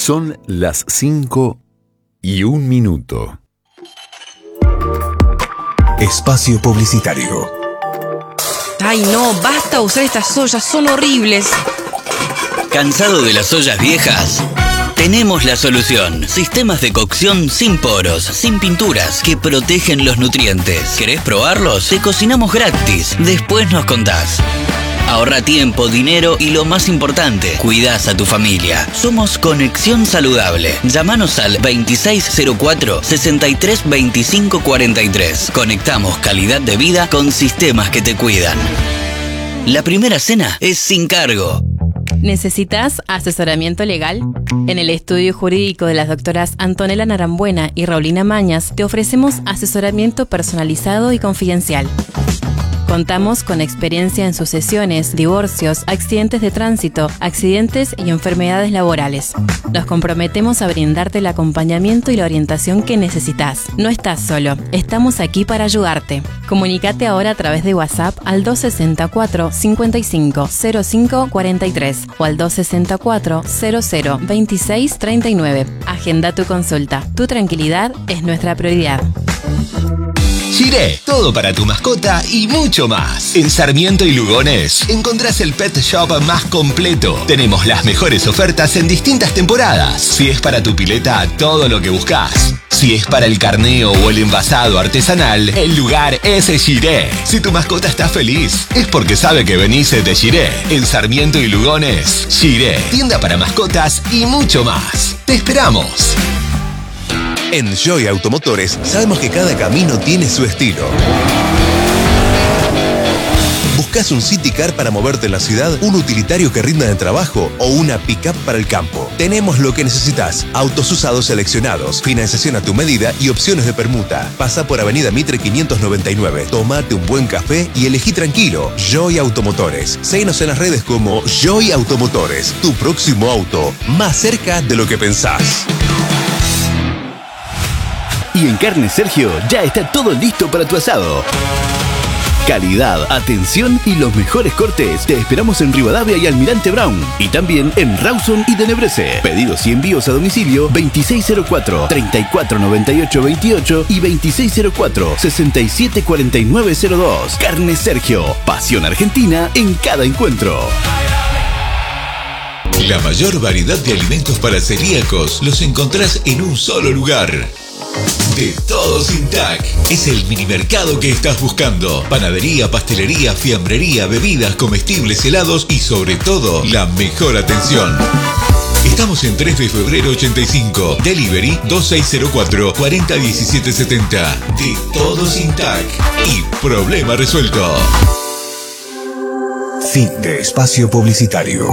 Son las 5:01. Espacio publicitario. Ay, no, basta usar estas ollas, son horribles. ¿Cansado de las ollas viejas? Tenemos la solución. Sistemas de cocción sin poros, sin pinturas, que protegen los nutrientes. ¿Querés probarlos? Te cocinamos gratis. Después nos contás. Ahorra tiempo, dinero y lo más importante, cuidás a tu familia. Somos Conexión Saludable. Llámanos al 2604-632543. Conectamos calidad de vida con sistemas que te cuidan. La primera cena es sin cargo. ¿Necesitas asesoramiento legal? En el estudio jurídico de las doctoras Antonella Narambuena y Raulina Mañas te ofrecemos asesoramiento personalizado y confidencial. Contamos con experiencia en sucesiones, divorcios, accidentes de tránsito, accidentes y enfermedades laborales. Nos comprometemos a brindarte el acompañamiento y la orientación que necesitas. No estás solo, estamos aquí para ayudarte. Comunícate ahora a través de WhatsApp al 264 55 05 43 o al 264 00 26 39. Agenda tu consulta. Tu tranquilidad es nuestra prioridad. Giré, todo para tu mascota y mucho más. En Sarmiento y Lugones encontrás el pet shop más completo. Tenemos las mejores ofertas en distintas temporadas. Si es para tu pileta, todo lo que buscas. Si es para el carneo o el envasado artesanal, el lugar es Giré. Si tu mascota está feliz, es porque sabe que venís de Giré. En Sarmiento y Lugones, Giré, tienda para mascotas y mucho más. ¡Te esperamos! En Joy Automotores sabemos que cada camino tiene su estilo. ¿Buscas un City Car para moverte en la ciudad, un utilitario que rinda de trabajo o una pick-up para el campo? Tenemos lo que necesitas. Autos usados seleccionados, financiación a tu medida y opciones de permuta. Pasa por Avenida Mitre 599. Tómate un buen café y elegí tranquilo. Joy Automotores. Síguenos en las redes como Joy Automotores. Tu próximo auto, más cerca de lo que pensás. Y en Carne Sergio ya está todo listo para tu asado. Calidad, atención y los mejores cortes. Te esperamos en Rivadavia y Almirante Brown. Y también en Rawson y Tenebrese. Pedidos y envíos a domicilio 2604-349828 y 2604-674902. Carne Sergio. Pasión argentina en cada encuentro. La mayor variedad de alimentos para celíacos los encontrás en un solo lugar. De Todo Sin TAC. Es el minimercado que estás buscando. Panadería, pastelería, fiambrería, bebidas, comestibles, helados y sobre todo, la mejor atención. Estamos en 3 de febrero 85. Delivery 2604-401770. De Todo Sin TAC. Y problema resuelto. Fin de espacio publicitario.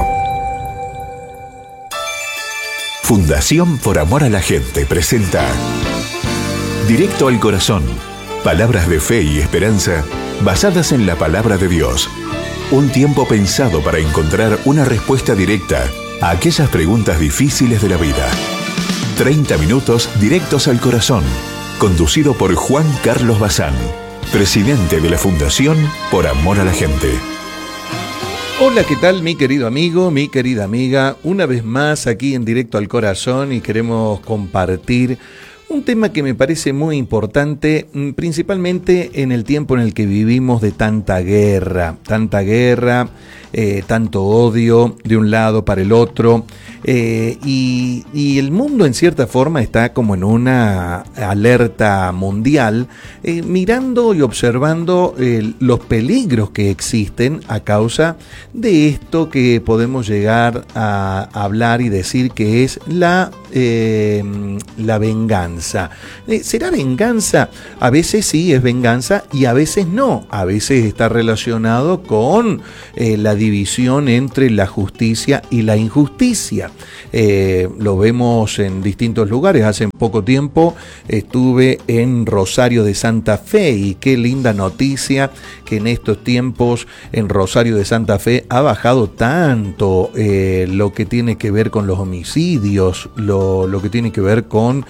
Fundación Por Amor a la Gente presenta Directo al Corazón. Palabras de fe y esperanza basadas en la palabra de Dios. Un tiempo pensado para encontrar una respuesta directa a aquellas preguntas difíciles de la vida. 30 minutos directos al corazón. Conducido por Juan Carlos Bazán, presidente de la Fundación Por Amor a la Gente. Hola, ¿qué tal mi querido amigo, mi querida amiga? Una vez más aquí en Directo al Corazón y queremos compartir un tema que me parece muy importante, principalmente en el tiempo en el que vivimos de tanta guerra, tanto odio de un lado para el otro, y el mundo en cierta forma está como en una alerta mundial, mirando y observando los peligros que existen a causa de esto que podemos llegar a hablar y decir que es la venganza. ¿Será venganza? A veces sí es venganza y a veces no. A veces está relacionado con la división entre la justicia y la injusticia. Lo vemos en distintos lugares. Hace poco tiempo estuve en Rosario de Santa Fe y qué linda noticia que en estos tiempos en Rosario de Santa Fe ha bajado tanto lo que tiene que ver con los homicidios, lo que tiene que ver con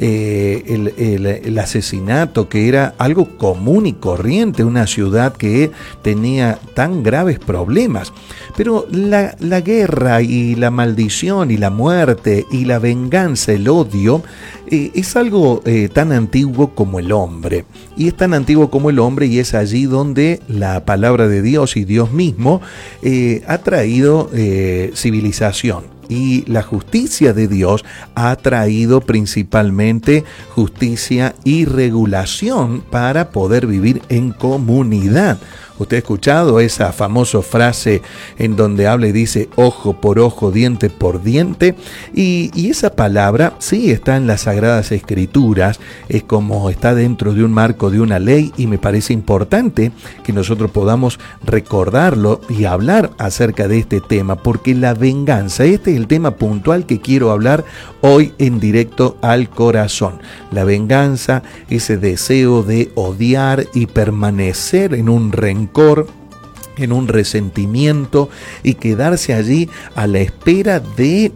el asesinato, que era algo común y corriente, una ciudad que tenía tan graves problemas. Pero la guerra y la maldición agresión y la muerte y la venganza, el odio, es algo tan antiguo como el hombre. Y es tan antiguo como el hombre, y es allí donde la palabra de Dios y Dios mismo ha traído civilización. Y la justicia de Dios ha traído principalmente justicia y regulación para poder vivir en comunidad. Usted ha escuchado esa famosa frase en donde habla y dice ojo por ojo, diente por diente, y esa palabra sí está en las Sagradas Escrituras, es como está dentro de un marco de una ley, y me parece importante que nosotros podamos recordarlo y hablar acerca de este tema, porque la venganza, este es el tema puntual que quiero hablar hoy en Directo al Corazón. La venganza, ese deseo de odiar y permanecer en un rencor, en un resentimiento, y quedarse allí a la espera de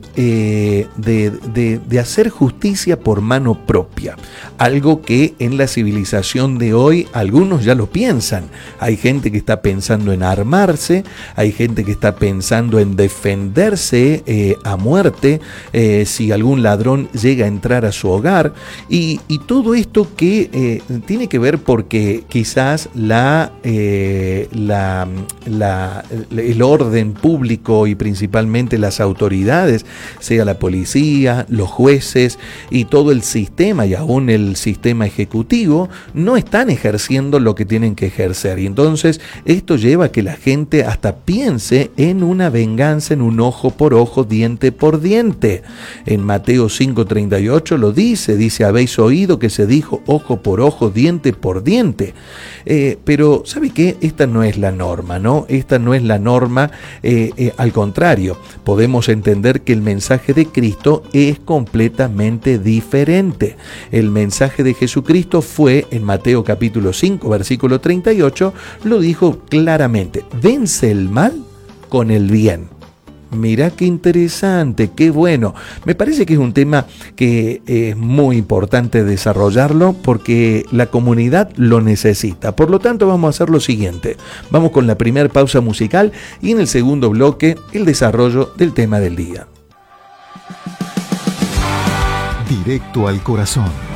hacer justicia por mano propia. Algo que en la civilización de hoy algunos ya lo piensan. Hay gente que está pensando en armarse, hay gente que está pensando en defenderse a muerte si algún ladrón llega a entrar a su hogar, y todo esto que tiene que ver porque quizás el orden público y principalmente las autoridades, sea la policía, los jueces y todo el sistema, y aún el sistema ejecutivo, no están ejerciendo lo que tienen que ejercer. Y entonces esto lleva a que la gente hasta piense en una venganza, en un ojo por ojo, diente por diente. En Mateo 5:38 lo dice, habéis oído que se dijo ojo por ojo, diente por diente. Pero ¿sabe qué? Esta no es la norma, ¿no? Esta no es la norma, al contrario, podemos entender que el mensaje de Cristo es completamente diferente. El mensaje de Jesucristo fue, en Mateo capítulo 5, versículo 38, lo dijo claramente: vence el mal con el bien. Mirá qué interesante, qué bueno. Me parece que es un tema que es muy importante desarrollarlo porque la comunidad lo necesita. Por lo tanto, vamos a hacer lo siguiente. Vamos con la primera pausa musical y en el segundo bloque el desarrollo del tema del día. Directo al corazón.